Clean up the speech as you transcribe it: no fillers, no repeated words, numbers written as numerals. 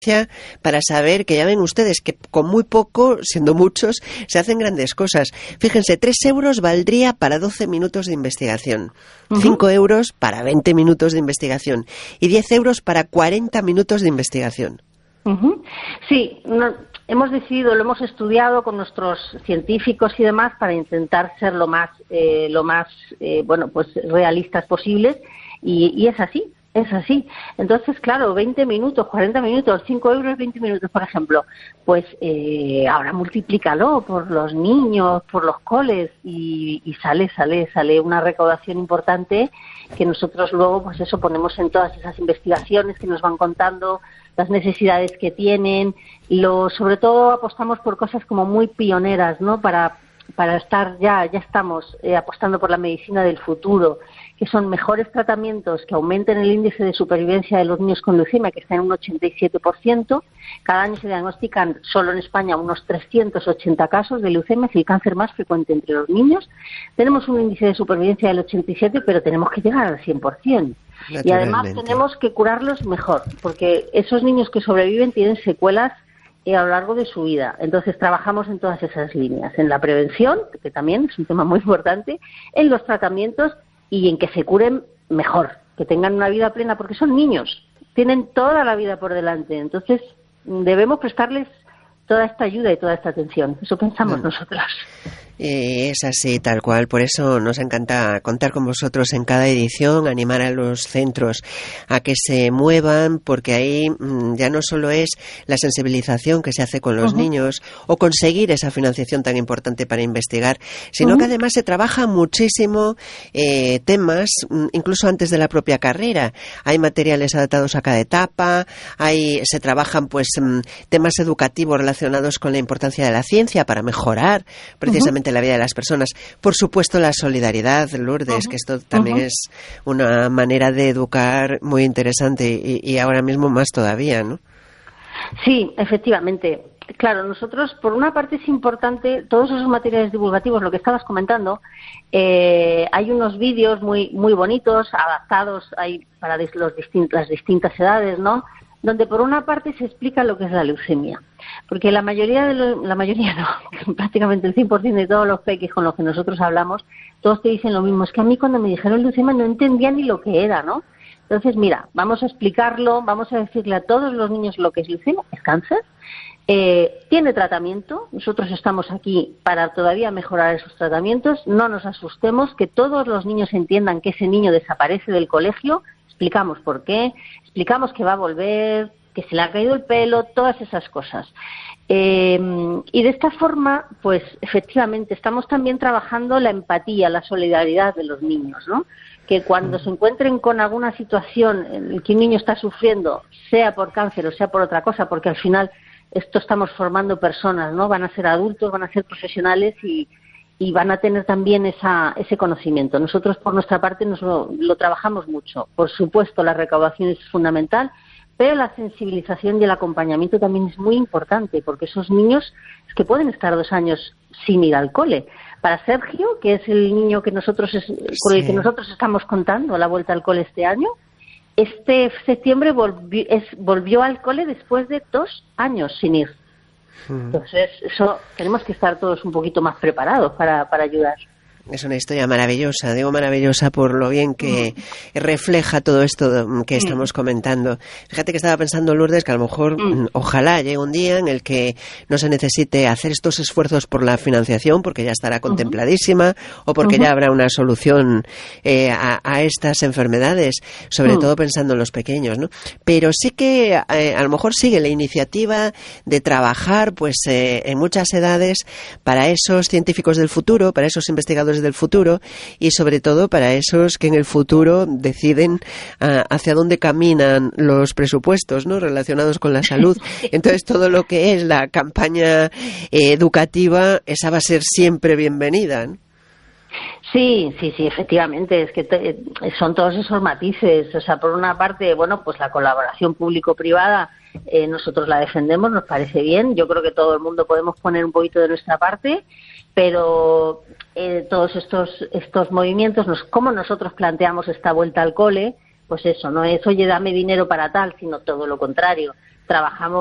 para saber que ya ven ustedes que con muy poco, siendo muchos, se hacen grandes cosas. Fíjense, 3 euros valdría para 12 minutos de investigación, 5 euros para 20 minutos de investigación y 10 euros para 40 minutos de investigación. Sí, hemos decidido, lo hemos estudiado con nuestros científicos y demás para intentar ser lo más realistas posibles y es así. Es así. Entonces, claro, 20 minutos, 40 minutos, 5 euros, 20 minutos, por ejemplo, pues ahora multiplícalo por los niños, por los coles y sale una recaudación importante que nosotros luego, pues eso, ponemos en todas esas investigaciones que nos van contando las necesidades que tienen. Sobre todo apostamos por cosas como muy pioneras, ¿no? Para estar ya estamos apostando por la medicina del futuro, que son mejores tratamientos que aumenten el índice de supervivencia de los niños con leucemia, que está en un 87%. Cada año se diagnostican solo en España unos 380 casos de leucemia, es el cáncer más frecuente entre los niños. Tenemos un índice de supervivencia del 87%, pero tenemos que llegar al 100%. Y además tenemos que curarlos mejor, porque esos niños que sobreviven tienen secuelas a lo largo de su vida. Entonces trabajamos en todas esas líneas, en la prevención, que también es un tema muy importante, en los tratamientos y en que se curen mejor, que tengan una vida plena, porque son niños, tienen toda la vida por delante. Entonces debemos prestarles toda esta ayuda y toda esta atención. Eso pensamos nosotros. Es así, tal cual. Por eso nos encanta contar con vosotros en cada edición, animar a los centros a que se muevan, porque ahí ya no solo es la sensibilización que se hace con los niños o conseguir esa financiación tan importante para investigar, sino que además se trabaja muchísimo temas, incluso antes de la propia carrera. Hay materiales adaptados a cada etapa, se trabajan pues temas educativos relacionados con la importancia de la ciencia para mejorar precisamente la vida de las personas. Por supuesto, la solidaridad, Lourdes, que esto también es una manera de educar muy interesante y ahora mismo más todavía, ¿no? Sí, efectivamente. Claro, nosotros, por una parte es importante, todos esos materiales divulgativos, lo que estabas comentando, hay unos vídeos muy bonitos, adaptados para las distintas edades, ¿no?, donde por una parte se explica lo que es la leucemia, porque prácticamente el 100% de todos los peques con los que nosotros hablamos, todos te dicen lo mismo, es que a mí cuando me dijeron leucemia no entendía ni lo que era, ¿no? Entonces, mira, vamos a explicarlo, vamos a decirle a todos los niños lo que es leucemia, es cáncer, tiene tratamiento, nosotros estamos aquí para todavía mejorar esos tratamientos, no nos asustemos, que todos los niños entiendan que ese niño desaparece del colegio, explicamos por qué, explicamos que va a volver, que se le ha caído el pelo, todas esas cosas. Y de esta forma, pues efectivamente, estamos también trabajando la empatía, la solidaridad de los niños, ¿no? Que cuando se encuentren con alguna situación en la que un niño está sufriendo, sea por cáncer o sea por otra cosa, porque al final esto estamos formando personas, ¿no? Van a ser adultos, van a ser profesionales y van a tener también ese conocimiento. Nosotros, por nuestra parte, lo trabajamos mucho. Por supuesto, la recaudación es fundamental, pero la sensibilización y el acompañamiento también es muy importante, porque esos niños es que pueden estar 2 años sin ir al cole. Para Sergio, que es el niño que por el que nosotros estamos contando la vuelta al cole este año, este septiembre volvió al cole después de 2 años sin ir. Entonces, tenemos que estar todos un poquito más preparados para ayudar. Es una historia maravillosa, digo maravillosa por lo bien que refleja todo esto que estamos comentando. Fíjate que estaba pensando, Lourdes, que a lo mejor ojalá llegue un día en el que no se necesite hacer estos esfuerzos por la financiación, porque ya estará contempladísima, o porque ya habrá una solución a estas enfermedades, sobre todo pensando en los pequeños, ¿no? Pero sí que a lo mejor sigue la iniciativa de trabajar pues en muchas edades para esos científicos del futuro, para esos investigadores del futuro y sobre todo para esos que en el futuro deciden hacia dónde caminan los presupuestos, ¿no?, relacionados con la salud. Entonces todo lo que es la campaña educativa, esa va a ser siempre bienvenida, ¿no? Sí, efectivamente, es que son todos esos matices. O sea, por una parte, bueno, pues la colaboración público-privada, nosotros la defendemos, nos parece bien. Yo creo que todo el mundo podemos poner un poquito de nuestra parte, pero todos estos movimientos, cómo nosotros planteamos esta vuelta al cole, pues eso, no es, oye, dame dinero para tal, sino todo lo contrario. trabajamos